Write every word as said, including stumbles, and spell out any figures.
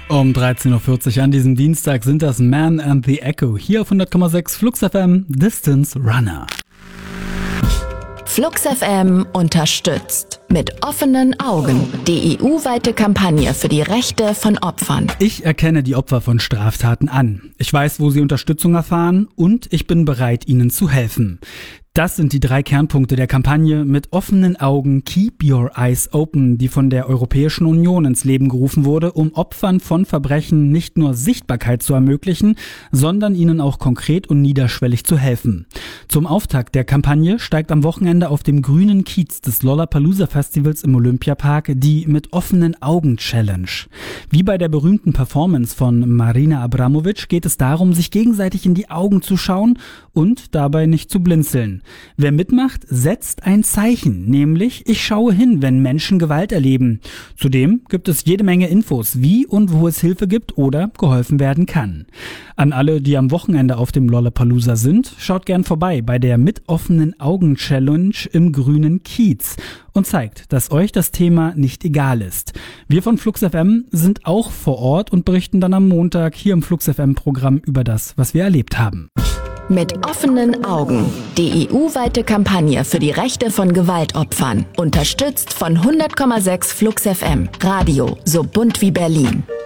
Um dreizehn Uhr vierzig an diesem Dienstag sind das Man and the Echo hier auf hundert Komma sechs Flux F M Distance Runner. Flux F M unterstützt mit offenen Augen die E U-weite Kampagne für die Rechte von Opfern. Ich erkenne die Opfer von Straftaten an. Ich weiß, wo sie Unterstützung erfahren und ich bin bereit, ihnen zu helfen. Das sind die drei Kernpunkte der Kampagne mit offenen Augen Keep Your Eyes Open, die von der Europäischen Union ins Leben gerufen wurde, um Opfern von Verbrechen nicht nur Sichtbarkeit zu ermöglichen, sondern ihnen auch konkret und niederschwellig zu helfen. Zum Auftakt der Kampagne steigt am Wochenende auf dem grünen Kiez des Lollapalooza Festivals im Olympiapark die Mit offenen Augen Challenge. Wie bei der berühmten Performance von Marina Abramovic geht es darum, sich gegenseitig in die Augen zu schauen und dabei nicht zu blinzeln. Wer mitmacht, setzt ein Zeichen, nämlich ich schaue hin, wenn Menschen Gewalt erleben. Zudem gibt es jede Menge Infos, wie und wo es Hilfe gibt oder geholfen werden kann. An alle, die am Wochenende auf dem Lollapalooza sind, schaut gern vorbei bei der Mit offenen Augen Challenge im grünen Kiez und zeigt, dass euch das Thema nicht egal ist. Wir von Flux F M sind auch vor Ort und berichten dann am Montag hier im Flux F M Programm über das, was wir erlebt haben. Mit offenen Augen. Die E U-weite Kampagne für die Rechte von Gewaltopfern. Unterstützt von hundert Komma sechs Flux F M. Radio so bunt wie Berlin.